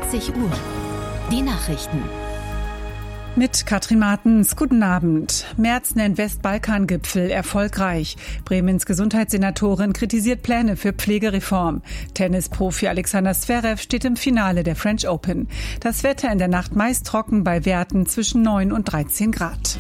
20 Uhr. Die Nachrichten. Mit Katrin Martens, guten Abend. Merz nennt Westbalkan-Gipfel erfolgreich. Bremens Gesundheitssenatorin kritisiert Pläne für Pflegereform. Tennisprofi Alexander Zverev steht im Finale der French Open. Das Wetter in der Nacht meist trocken bei Werten zwischen 9 und 13 Grad.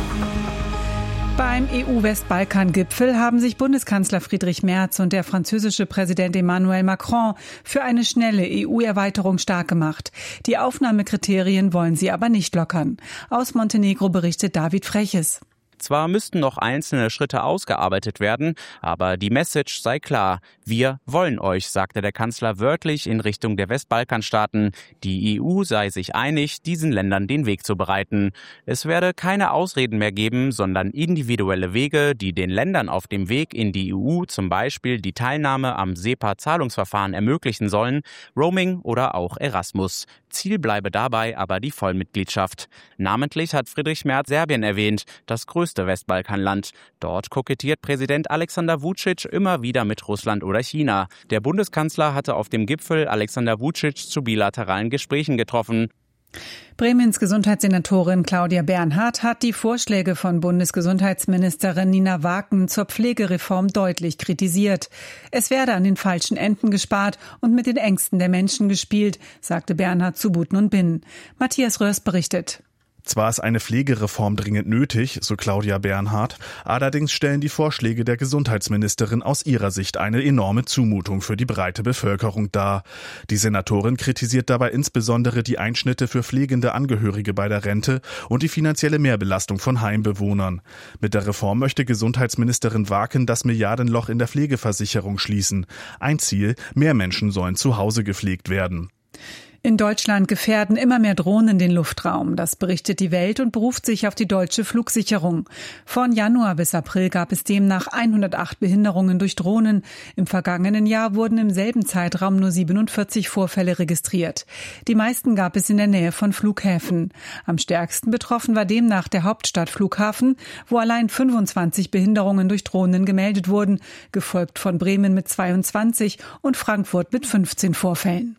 Beim EU-Westbalkan-Gipfel haben sich Bundeskanzler Friedrich Merz und der französische Präsident Emmanuel Macron für eine schnelle EU-Erweiterung stark gemacht. Die Aufnahmekriterien wollen sie aber nicht lockern. Aus Montenegro berichtet David Freches. Zwar müssten noch einzelne Schritte ausgearbeitet werden, aber die Message sei klar. Wir wollen euch, sagte der Kanzler wörtlich in Richtung der Westbalkanstaaten. Die EU sei sich einig, diesen Ländern den Weg zu bereiten. Es werde keine Ausreden mehr geben, sondern individuelle Wege, die den Ländern auf dem Weg in die EU zum Beispiel die Teilnahme am SEPA-Zahlungsverfahren ermöglichen sollen, Roaming oder auch Erasmus. Ziel bleibe dabei aber die Vollmitgliedschaft. Namentlich hat Friedrich Merz Serbien erwähnt, das größte Westbalkanland. Dort kokettiert Präsident Alexander Vučić immer wieder mit Russland oder China. Der Bundeskanzler hatte auf dem Gipfel Alexander Vučić zu bilateralen Gesprächen getroffen. Bremens Gesundheitssenatorin Claudia Bernhardt hat die Vorschläge von Bundesgesundheitsministerin Nina Waaken zur Pflegereform deutlich kritisiert. Es werde an den falschen Enden gespart und mit den Ängsten der Menschen gespielt, sagte Bernhardt zu Buten und Binnen. Matthias Rörs berichtet. Zwar ist eine Pflegereform dringend nötig, so Claudia Bernhardt, allerdings stellen die Vorschläge der Gesundheitsministerin aus ihrer Sicht eine enorme Zumutung für die breite Bevölkerung dar. Die Senatorin kritisiert dabei insbesondere die Einschnitte für pflegende Angehörige bei der Rente und die finanzielle Mehrbelastung von Heimbewohnern. Mit der Reform möchte Gesundheitsministerin Waaken das Milliardenloch in der Pflegeversicherung schließen. Ein Ziel: mehr Menschen sollen zu Hause gepflegt werden. In Deutschland gefährden immer mehr Drohnen den Luftraum. Das berichtet die Welt und beruft sich auf die deutsche Flugsicherung. Von Januar bis April gab es demnach 108 Behinderungen durch Drohnen. Im vergangenen Jahr wurden im selben Zeitraum nur 47 Vorfälle registriert. Die meisten gab es in der Nähe von Flughäfen. Am stärksten betroffen war demnach der Hauptstadtflughafen, wo allein 25 Behinderungen durch Drohnen gemeldet wurden, gefolgt von Bremen mit 22 und Frankfurt mit 15 Vorfällen.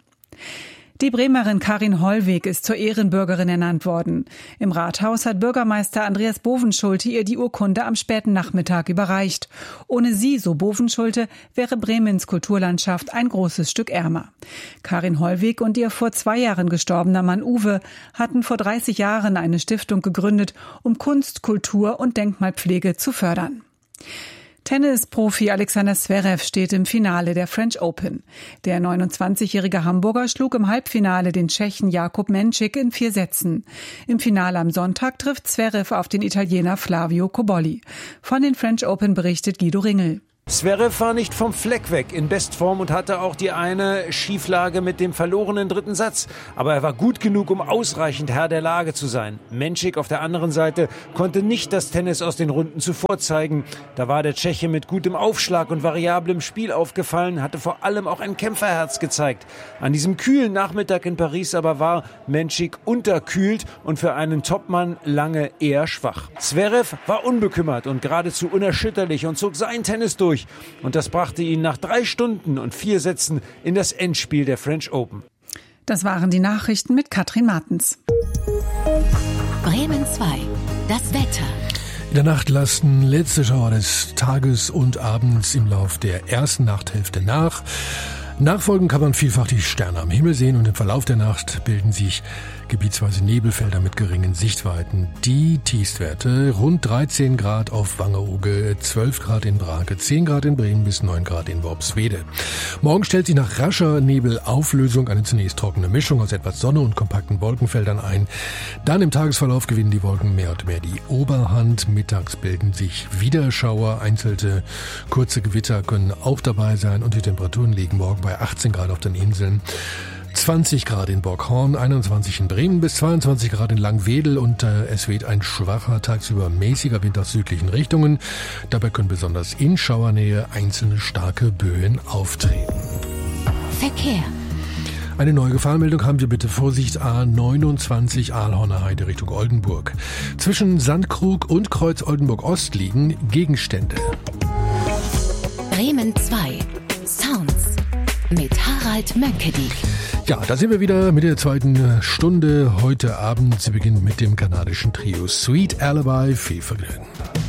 Die Bremerin Karin Hollweg ist zur Ehrenbürgerin ernannt worden. Im Rathaus hat Bürgermeister Andreas Bovenschulte ihr die Urkunde am späten Nachmittag überreicht. Ohne sie, so Bovenschulte, wäre Bremens Kulturlandschaft ein großes Stück ärmer. Karin Hollweg und ihr vor 2 Jahren gestorbener Mann Uwe hatten vor 30 Jahren eine Stiftung gegründet, um Kunst, Kultur und Denkmalpflege zu fördern. Tennisprofi Alexander Zverev steht im Finale der French Open. Der 29-jährige Hamburger schlug im Halbfinale den Tschechen Jakub Menčík in 4 Sätzen. Im Finale am Sonntag trifft Zverev auf den Italiener Flavio Cobolli. Von den French Open berichtet Guido Ringel. Zverev war nicht vom Fleck weg in Bestform und hatte auch die eine Schieflage mit dem verlorenen 3. Satz. Aber er war gut genug, um ausreichend Herr der Lage zu sein. Menčík auf der anderen Seite konnte nicht das Tennis aus den Runden zuvor zeigen. Da war der Tscheche mit gutem Aufschlag und variablem Spiel aufgefallen, hatte vor allem auch ein Kämpferherz gezeigt. An diesem kühlen Nachmittag in Paris aber war Menčík unterkühlt und für einen Topmann lange eher schwach. Zverev war unbekümmert und geradezu unerschütterlich und zog sein Tennis durch. Und das brachte ihn nach 3 Stunden und 4 Sätzen in das Endspiel der French Open. Das waren die Nachrichten mit Katrin Martens. Bremen 2. Das Wetter. In der Nacht lassen letzte Schauer des Tages und Abends im Lauf der ersten Nachthälfte nach. Nachfolgend kann man vielfach die Sterne am Himmel sehen und im Verlauf der Nacht bilden sich gebietsweise Nebelfelder mit geringen Sichtweiten. Die Tiefstwerte rund 13 Grad auf Wangerooge, 12 Grad in Brake, 10 Grad in Bremen bis 9 Grad in Worpswede. Morgen stellt sich nach rascher Nebelauflösung eine zunächst trockene Mischung aus etwas Sonne und kompakten Wolkenfeldern ein. Dann im Tagesverlauf gewinnen die Wolken mehr und mehr die Oberhand. Mittags bilden sich wieder Schauer, einzelne kurze Gewitter können auch dabei sein und die Temperaturen liegen morgen bei 18 Grad auf den Inseln. 20 Grad in Borgholm, 21 in Bremen bis 22 Grad in Langwedel und es weht ein schwacher, tagsüber mäßiger Wind aus südlichen Richtungen. Dabei können besonders in Schauernähe einzelne starke Böen auftreten. Verkehr. Eine neue Gefahrenmeldung haben wir bitte. Vorsicht A29 Aalhorner Heide Richtung Oldenburg. Zwischen Sandkrug und Kreuz Oldenburg Ost liegen Gegenstände. Bremen 2. Sounds mit Harald Mönckedik. Ja, da sind wir wieder mit der zweiten Stunde heute Abend. Sie beginnt mit dem kanadischen Trio Sweet Alibi. Viel Vergnügen.